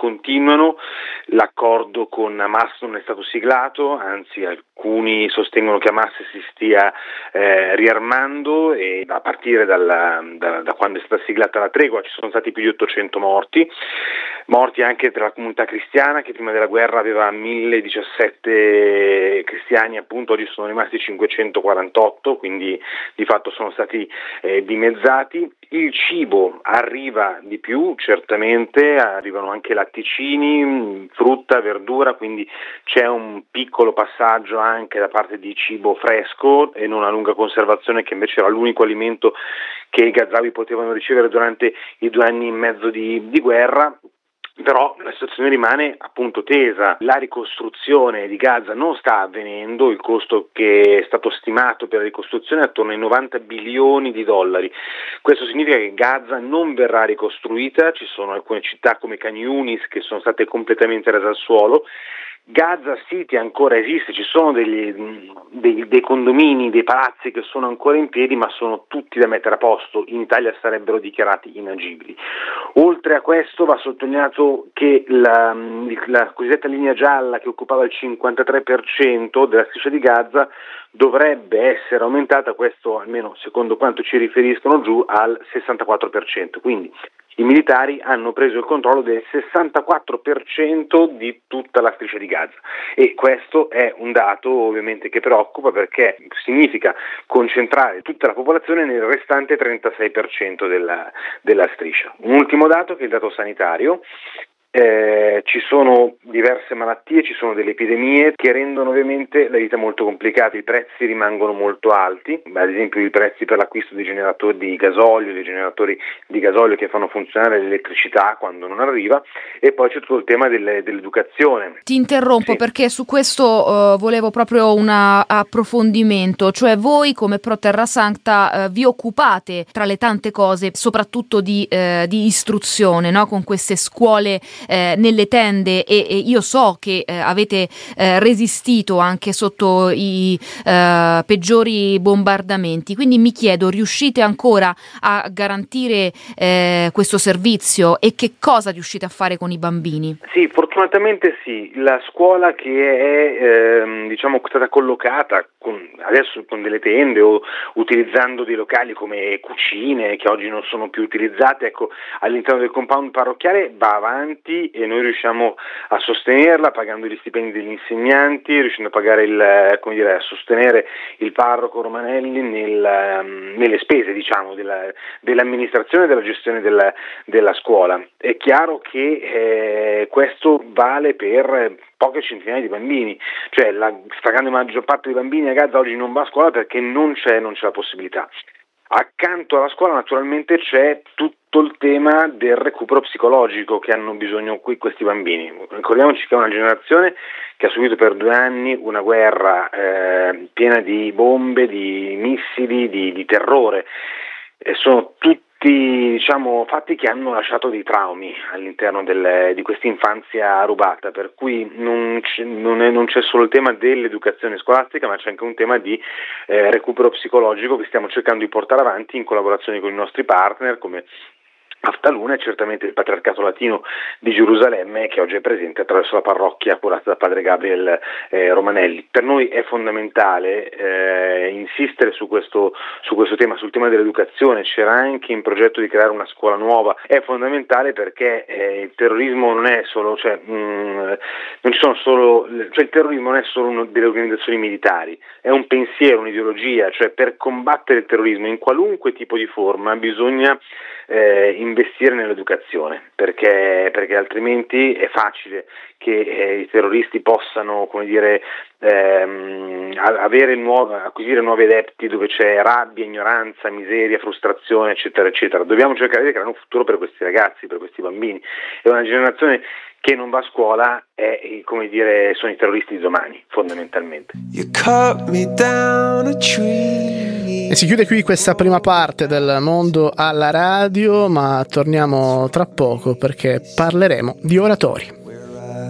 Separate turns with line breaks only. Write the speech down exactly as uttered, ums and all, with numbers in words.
continuano, l'accordo con Hamas non è stato siglato, anzi alcuni sostengono che Hamas si stia eh, riarmando e a partire dalla, da, da quando è stata siglata la tregua ci sono stati più di ottocento morti, morti anche tra la comunità cristiana che prima della guerra aveva mille diciassette cristiani, appunto oggi sono rimasti cinquecentoquarantotto, quindi di fatto sono stati eh, dimezzati. Il cibo arriva di più, certamente, arrivano anche latticini, frutta, verdura, quindi c'è un piccolo passaggio anche da parte di cibo fresco e non a lunga conservazione, che invece era l'unico alimento che i gazawi potevano ricevere durante i due anni e mezzo di, di guerra. Però la situazione rimane appunto tesa, la ricostruzione di Gaza non sta avvenendo, il costo che è stato stimato per la ricostruzione è attorno ai novanta bilioni di dollari. Questo significa che Gaza non verrà ricostruita, ci sono alcune città come Khan Yunis che sono state completamente rase al suolo. Gaza City ancora esiste, ci sono degli, dei, dei condomini, dei palazzi che sono ancora in piedi, ma sono tutti da mettere a posto, in Italia sarebbero dichiarati inagibili. Oltre a questo va sottolineato che la, la cosiddetta linea gialla, che occupava il cinquantatré per cento della striscia di Gaza, dovrebbe essere aumentata, questo almeno secondo quanto ci riferiscono giù, al sessantaquattro per cento, quindi i militari hanno preso il controllo del sessantaquattro per cento di tutta la striscia di Gaza e questo è un dato ovviamente che preoccupa, perché significa concentrare tutta la popolazione nel restante trentasei per cento della, della striscia. Un ultimo dato, che è il dato sanitario. Eh, ci sono diverse malattie, ci sono delle epidemie che rendono ovviamente la vita molto complicata, i prezzi rimangono molto alti, ad esempio i prezzi per l'acquisto dei generatori di gasolio, dei generatori di gasolio che fanno funzionare l'elettricità quando non arriva, e poi c'è tutto il tema delle, dell'educazione.
Ti interrompo sì. Perché su questo uh, volevo proprio un approfondimento, cioè voi come Pro Terra Sancta uh, vi occupate tra le tante cose soprattutto di, uh, di istruzione, no? Con queste scuole Eh, nelle tende e, e io so che eh, avete eh, resistito anche sotto i eh, peggiori bombardamenti, quindi mi chiedo, riuscite ancora a garantire eh, questo servizio e che cosa riuscite a fare con i bambini?
Sì, fortunatamente sì, la scuola che è eh, diciamo stata collocata con, adesso con delle tende o utilizzando dei locali come cucine che oggi non sono più utilizzate, ecco, all'interno del compound parrocchiale va avanti e noi riusciamo a sostenerla pagando gli stipendi degli insegnanti, riuscendo a pagare il, come dire, a sostenere il parroco Romanelli nel, um, nelle spese, diciamo, della, dell'amministrazione e della gestione della, della scuola. È chiaro che eh, questo vale per poche centinaia di bambini, cioè la stragrande maggior parte dei bambini a Gaza oggi non va a scuola perché non c'è, non c'è la possibilità. Accanto alla scuola naturalmente c'è tutto il tema del recupero psicologico che hanno bisogno qui questi bambini. Ricordiamoci che è una generazione che ha subito per due anni una guerra eh, piena di bombe, di missili, di, di terrore. E sono tutti diciamo fatti che hanno lasciato dei traumi all'interno del, di questa infanzia rubata, per cui non c'è, non, è, non c'è solo il tema dell'educazione scolastica, ma c'è anche un tema di eh, recupero psicologico che stiamo cercando di portare avanti in collaborazione con i nostri partner come Aftaluna e certamente il Patriarcato Latino di Gerusalemme, che oggi è presente attraverso la parrocchia curata da padre Gabriel eh, Romanelli. Per noi è fondamentale eh, insistere su questo, su questo tema, sul tema dell'educazione. C'era anche in progetto di creare una scuola nuova. È fondamentale perché eh, il terrorismo non è solo, cioè, mh, non ci sono solo, cioè il terrorismo non è solo uno delle organizzazioni militari, è un pensiero, un'ideologia, cioè per combattere il terrorismo in qualunque tipo di forma bisogna eh, investire nell'educazione, perché, perché altrimenti è facile che eh, i terroristi possano, come dire, ehm, avere nuove, acquisire nuovi adepti dove c'è rabbia, ignoranza, miseria, frustrazione, eccetera, eccetera. Dobbiamo cercare di creare un futuro per questi ragazzi, per questi bambini. È una generazione che non va a scuola, è, come dire, sono i terroristi di domani, fondamentalmente.
You cut me down a tree.
E si chiude qui questa prima parte del Mondo alla Radio, ma torniamo tra poco perché parleremo di oratori.